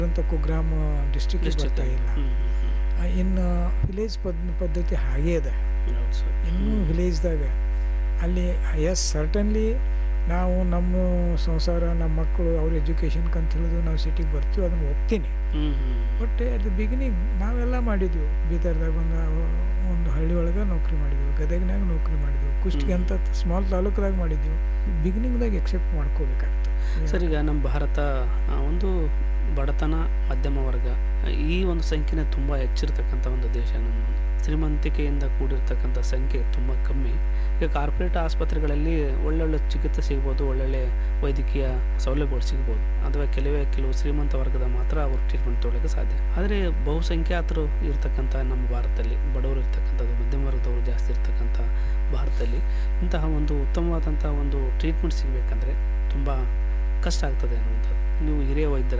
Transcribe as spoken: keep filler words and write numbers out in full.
ಅಂತ ಕುಗ್ರಾಮ ಡಿಸ್ಟ್ರಿಕ್ಟಿಗೆ ಬರ್ತಾ ಇಲ್ಲ. ಇನ್ನು ವಿಲೇಜ್ ಪದ್ ಪದ್ಧತಿ ಹಾಗೇ ಇದೆ. ಇನ್ನೂ ವಿಲೇಜ್ದಾಗ ಅಲ್ಲಿ ಎಸ್ ಸರ್ಟನ್ಲಿ ನಾವು ನಮ್ಮ ಸಂಸಾರ ನಮ್ಮ ಮಕ್ಕಳು ಅವ್ರ ಎಜುಕೇಷನ್ಗೆ ಅಂತ ಹೇಳಿದು ನಾವು ಸಿಟಿಗೆ ಬರ್ತೀವಿ, ಅದನ್ನು ಒಪ್ತೀನಿ. ಬಟ್ ಅಟ್ ದ ಬಿಗಿನಿಂಗ್ ನಾವೆಲ್ಲ ಮಾಡಿದ್ವಿ. ಬೀದರ್ದಾಗ ಒಂದು ಒಂದು ಹಳ್ಳಿ ಒಳಗೆ ನೌಕರಿ ಮಾಡಿದ್ವಿ, ಗದಗಿನಾಗ ನೌಕರಿ ಮಾಡಿದ್ವಿ, ಕುಷ್ಟಗಿ ಅಂತ ಸ್ಮಾಲ್ ತಾಲೂಕದಾಗ ಮಾಡಿದ್ವಿ. ಬಿಗಿನಿಂಗ್ದಾಗ ಎಕ್ಸೆಪ್ಟ್ ಮಾಡ್ಕೋಬೇಕಾಗ್ತದೆ. ಸರ್, ಈಗ ನಮ್ಮ ಭಾರತ ಒಂದು ಬಡತನ ಮಧ್ಯಮ ವರ್ಗ ಈ ಒಂದು ಸಂಖ್ಯೆನೇ ತುಂಬ ಹೆಚ್ಚಿರ್ತಕ್ಕಂಥ ಒಂದು ದೇಶ. ನಮ್ಮ ಶ್ರೀಮಂತಿಕೆಯಿಂದ ಕೂಡಿರ್ತಕ್ಕಂಥ ಸಂಖ್ಯೆ ತುಂಬ ಕಮ್ಮಿ. ಈಗ ಕಾರ್ಪೊರೇಟ್ ಆಸ್ಪತ್ರೆಗಳಲ್ಲಿ ಒಳ್ಳೊಳ್ಳೆ ಚಿಕಿತ್ಸೆ ಸಿಗ್ಬೋದು, ಒಳ್ಳೊಳ್ಳೆ ವೈದ್ಯಕೀಯ ಸೌಲಭ್ಯಗಳು ಸಿಗ್ಬೋದು. ಅಥವಾ ಕೆಲವೇ ಕೆಲವು ಶ್ರೀಮಂತ ವರ್ಗದ ಮಾತ್ರ ಅವರು ಟ್ರೀಟ್ಮೆಂಟ್ ತೊಗೊಳ್ಳೋಕ್ಕೆ ಸಾಧ್ಯ. ಆದರೆ ಬಹುಸಂಖ್ಯಾತರು ಇರ್ತಕ್ಕಂಥ ನಮ್ಮ ಭಾರತದಲ್ಲಿ, ಬಡವರು ಇರ್ತಕ್ಕಂಥದ್ದು, ಮಧ್ಯಮ ವರ್ಗದವರು ಜಾಸ್ತಿ ಇರ್ತಕ್ಕಂಥ ಭಾರತದಲ್ಲಿ ಇಂತಹ ಒಂದು ಉತ್ತಮವಾದಂಥ ಒಂದು ಟ್ರೀಟ್ಮೆಂಟ್ ಸಿಗಬೇಕಂದ್ರೆ ತುಂಬ ಕಷ್ಟ ಆಗ್ತದೆ ಅನ್ನುವಂಥದ್ದು. ನೀವು ಹಿರಿಯ ವೈದ್ಯರ